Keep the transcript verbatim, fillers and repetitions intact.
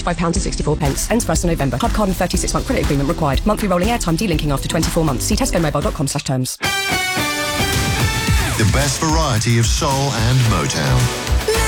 twenty-five pounds sixty-four. Ends first of November. Club card and thirty-six month credit agreement required. Monthly rolling airtime delinking after twenty-four months. See tesco mobile dot com slash terms. The best variety of soul and Motown.